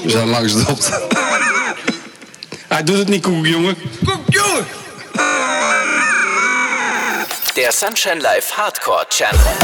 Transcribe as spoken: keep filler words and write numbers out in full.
We zijn lang gestopt. Hij doet het niet, koekjongen. Koekjongen! Der Sunshine Live Hardcore Channel.